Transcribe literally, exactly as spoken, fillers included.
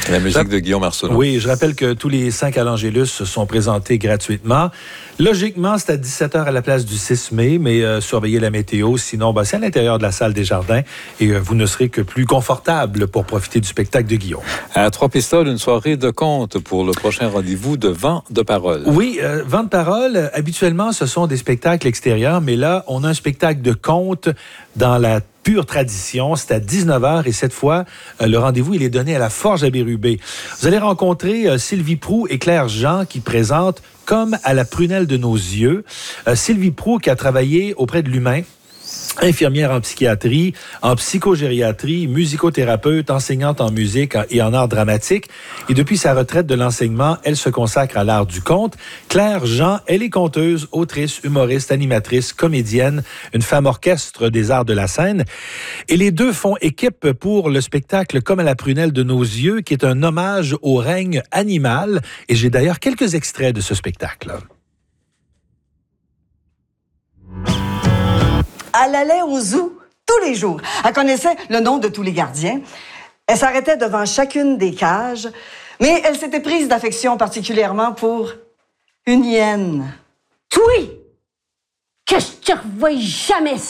La musique de Guillaume Arsenault. Oui, je rappelle que tous les cinq à l'Angélus sont présentés gratuitement. Logiquement, c'est à dix-sept heures à la place du six mai, mais euh, surveillez la météo. Sinon, ben, c'est à l'intérieur de la salle des Jardins et euh, vous ne serez que plus confortable pour profiter du spectacle de Guillaume. À Trois-Pistoles, une soirée de conte pour le prochain rendez-vous de Vent de parole. Oui, euh, Vent de parole, euh, habituellement, ce sont des spectacles extérieurs, mais là, on a un spectacle de conte dans la pure tradition. C'est à dix-neuf heures et cette fois, euh, le rendez-vous, il est donné à la Forge à Bérubé. Vous allez rencontrer euh, Sylvie Proulx et Claire Jean qui présentent Comme à la prunelle de nos yeux. Euh, Sylvie Proulx qui a travaillé auprès de l'humain, infirmière en psychiatrie, en psychogériatrie, musicothérapeute, enseignante en musique et en art dramatique. Et depuis sa retraite de l'enseignement, elle se consacre à l'art du conte. Claire Jean, elle est conteuse, autrice, humoriste, animatrice, comédienne, une femme orchestre des arts de la scène. Et les deux font équipe pour le spectacle Comme à la prunelle de nos yeux, qui est un hommage au règne animal. Et j'ai d'ailleurs quelques extraits de ce spectacle. Elle allait au zoo tous les jours. Elle connaissait le nom de tous les gardiens. Elle s'arrêtait devant chacune des cages, mais elle s'était prise d'affection particulièrement pour une hyène. Toi, que je te revoie jamais